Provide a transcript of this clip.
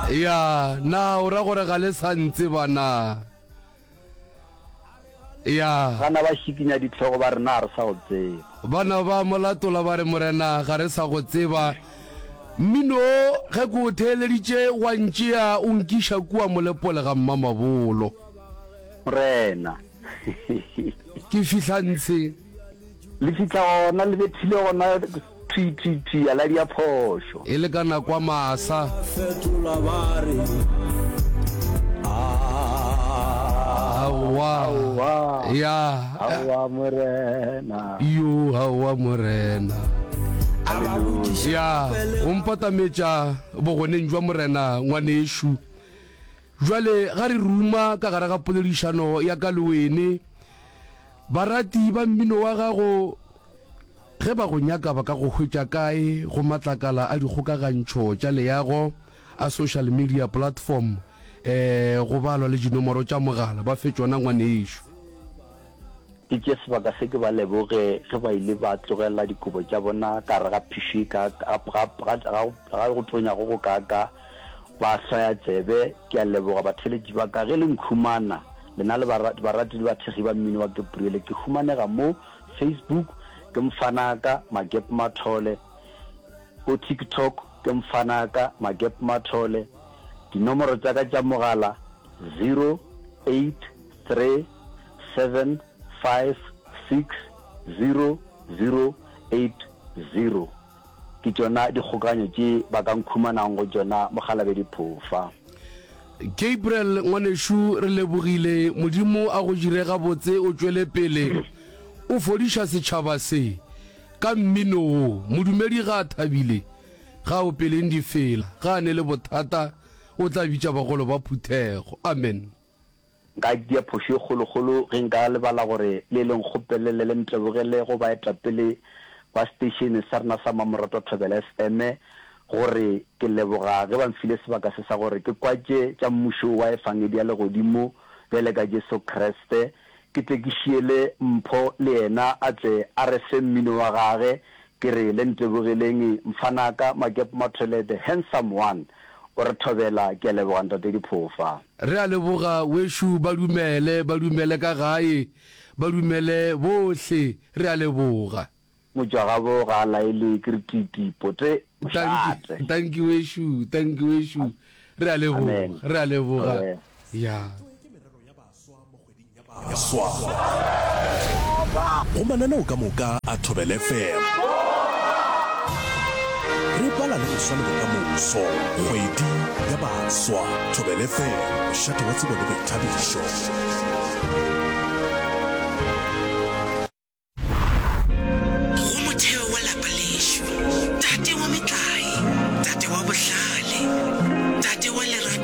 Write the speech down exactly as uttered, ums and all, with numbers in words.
ya na o ra gore ga le santse bana ya gana ba shikinya ditlhogo ba rena re sa go tseba bana ba molatola ba re morena ga re sa go tseba mmino ge ko o theeleditše wa ntšea o nkiša kua molepole ga mmamabolo morena ke fihla ntshe le fitla gona le bethile gona twi ala dia phosho e le ka nakwa masa fetola bare awa wa ya awa morena yo awa morena ya o mpatametša bogoneng jwa morena ngwanešu jwale ga re ruma ka gare ga poledišano ya ka le wene barati ba mmino wa gago ge ba go nyaka ba ka go hwetša kae go matlakala a dikgokagantšho tša leago a social media platform eh go balwa le dinomoro tša mogala ba fetšona ngwanešu ke ke sebaka se ke ba leboge ge ba ile ba tlogela dikobo tša bona ka re ga phiši ka ga go tonya go go kaka ba hlaya tsebe ke a leboga batheletši ba ka ge le nkhumana lena le barati le bathegi ba mmino wa Gabriel ke humanega mo Facebook ke mfanaka Magep Mathole o TikTok ke mfanaka Magep Mathole dinomoro tsa ka tša mogala zero eight three seven five six zero zero eight zero ke tsona dikgokanyo tše ba ka nkhumanang go tsona mogala be diphofa Gabriel ngwanešu re lebogile modimo a go direga botse o tšwele pele o fodiša setšhaba se ka mmino o modumedi ga a thabile ga o peleng di fela ga a ne le bothata o tla bitša bagolo ba phuthego amen nka dia phoši kgolokgolo ge nka lebala gore le leng kgopelele le ntlebogele go ba etapele ba station sa rena sa Mamoratwa Thobela F M gore ke leboga ge ba mfile sebaka se sa gore ke kwatše tša mmušo wa efangedi ya legodimo bjale ka Jesu Kriste ke tle ke šiele mpho le yena a tle a re fe mmino wa gage ke re le ntebogeleng mfanaka Magep Mathole the handsome one o re thobela ke a leboga ntate diphofa re a leboga wešo ba dumele ba dumele ka gae ba dumele bohle re a leboga mojagabo ga laele ke re titi pote Thank you, thank you, Eshu. Thank you, Eshu. Re a leboga, re a leboga. Ya. Go mananeo ka moka a Thobela F M. Re bala le swana ka moso, kgwedi ya baswa, Thobela F M, shata wa tsebo le boithabišo.